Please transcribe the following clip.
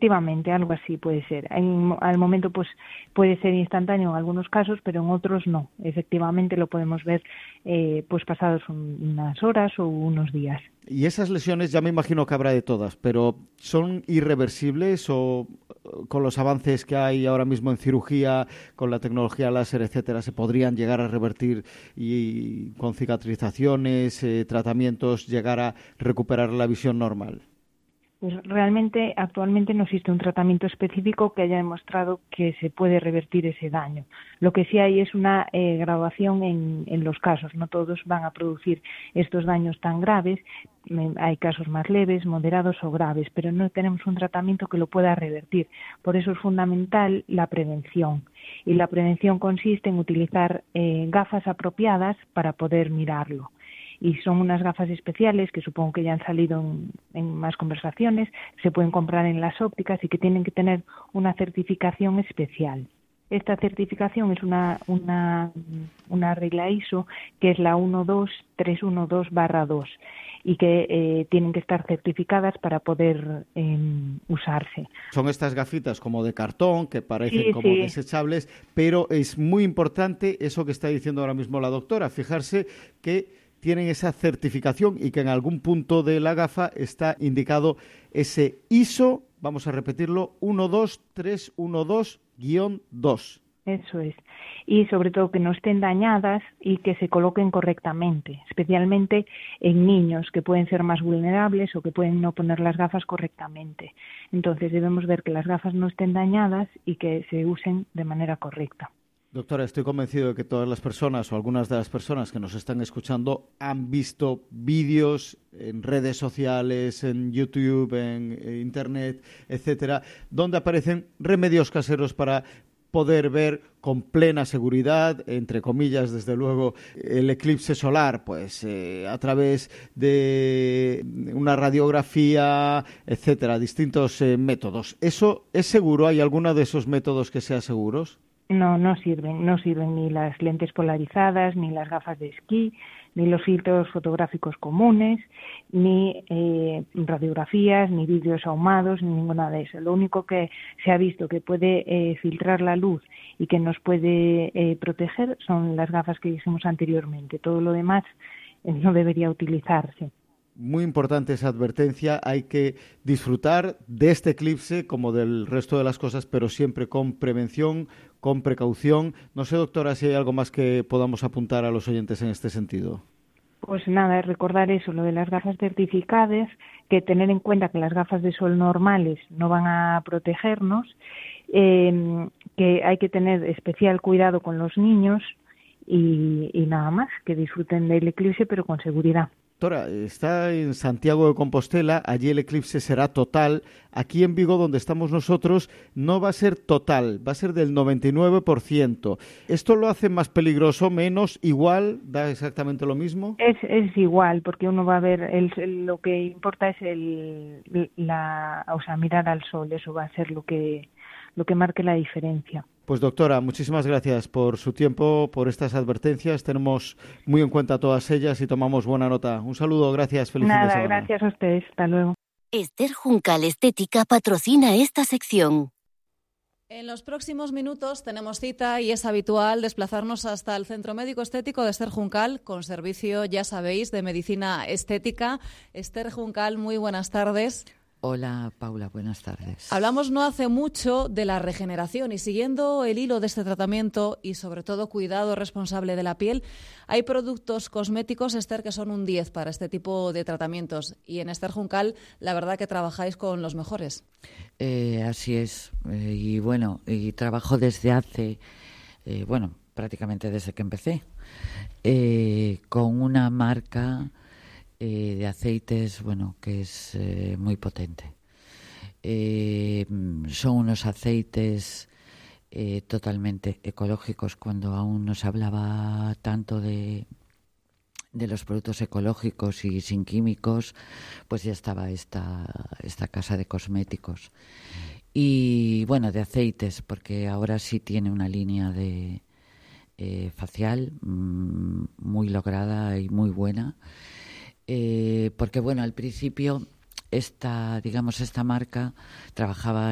efectivamente, algo así puede ser. Al momento pues puede ser instantáneo en algunos casos, pero en otros no. Efectivamente lo podemos ver pues pasados unas horas o unos días. Y esas lesiones ya me imagino que habrá de todas, pero ¿son irreversibles o con los avances que hay ahora mismo en cirugía, con la tecnología láser, etcétera, se podrían llegar a revertir y con cicatrizaciones, tratamientos, llegar a recuperar la visión normal? Pues realmente actualmente no existe un tratamiento específico que haya demostrado que se puede revertir ese daño. Lo que sí hay es una graduación en los casos. No todos van a producir estos daños tan graves. Hay casos más leves, moderados o graves, pero no tenemos un tratamiento que lo pueda revertir. Por eso es fundamental la prevención. Y la prevención consiste en utilizar gafas apropiadas para poder mirarlo. Y son unas gafas especiales que supongo que ya han salido en más conversaciones, se pueden comprar en las ópticas y que tienen que tener una certificación especial. Esta certificación es una regla ISO que es la 12312-2 y que tienen que estar certificadas para poder usarse. Son estas gafitas como de cartón que parecen como desechables, pero es muy importante eso que está diciendo ahora mismo la doctora, fijarse que tienen esa certificación y que en algún punto de la gafa está indicado ese ISO, vamos a repetirlo, 12312-2. Eso es. Y sobre todo que no estén dañadas y que se coloquen correctamente, especialmente en niños que pueden ser más vulnerables o que pueden no poner las gafas correctamente. Entonces debemos ver que las gafas no estén dañadas y que se usen de manera correcta. Doctora, estoy convencido de que todas las personas o algunas de las personas que nos están escuchando han visto vídeos en redes sociales, en YouTube, en Internet, etcétera, donde aparecen remedios caseros para poder ver con plena seguridad, entre comillas, desde luego, el eclipse solar, pues a través de una radiografía, etcétera, distintos métodos. ¿Eso es seguro? ¿Hay alguno de esos métodos que sea seguros? No sirven ni las lentes polarizadas, ni las gafas de esquí, ni los filtros fotográficos comunes, ni radiografías, ni vídeos ahumados, ni ninguna de eso. Lo único que se ha visto que puede filtrar la luz y que nos puede proteger son las gafas que dijimos anteriormente. Todo lo demás no debería utilizarse. Muy importante esa advertencia, hay que disfrutar de este eclipse como del resto de las cosas, pero siempre con prevención, con precaución. No sé, doctora, si hay algo más que podamos apuntar a los oyentes en este sentido. Pues nada, recordar eso, lo de las gafas certificadas, que tener en cuenta que las gafas de sol normales no van a protegernos, que hay que tener especial cuidado con los niños y nada más, que disfruten del eclipse pero con seguridad. Doctora, está en Santiago de Compostela, allí el eclipse será total. Aquí en Vigo, donde estamos nosotros, no va a ser total, va a ser del 99%. ¿Esto lo hace más peligroso, menos, igual? ¿Da exactamente lo mismo? Es igual, porque uno va a ver, lo que importa es mirar al sol, eso va a ser lo que marque la diferencia. Pues doctora, muchísimas gracias por su tiempo, por estas advertencias. Tenemos muy en cuenta todas ellas y tomamos buena nota. Un saludo, gracias, feliz fin de semana. Gracias a ustedes, hasta luego. Esther Juncal Estética patrocina esta sección. En los próximos minutos tenemos cita y es habitual desplazarnos hasta el Centro Médico Estético de Esther Juncal con servicio, ya sabéis, de medicina estética. Esther Juncal, muy buenas tardes. Hola, Paula, buenas tardes. Hablamos no hace mucho de la regeneración y siguiendo el hilo de este tratamiento y sobre todo cuidado responsable de la piel, hay productos cosméticos, Esther, que son un 10 para este tipo de tratamientos y en Esther Juncal la verdad que trabajáis con los mejores. Así es, y trabajo desde hace, prácticamente desde que empecé, con una marca de aceites, que es muy potente. Son unos aceites totalmente ecológicos. Cuando aún no se hablaba tanto de los productos ecológicos y sin químicos, pues ya estaba esta casa de cosméticos. Y de aceites, porque ahora sí tiene una línea de facial muy lograda y muy buena. Porque al principio esta marca trabajaba